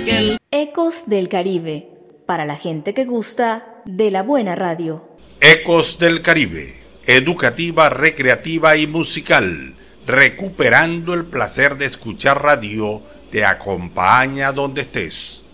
aquel. Ecos del Caribe, para la gente que gusta de la buena radio. Ecos del Caribe, educativa, recreativa y musical, recuperando el placer de escuchar radio, te acompaña donde estés.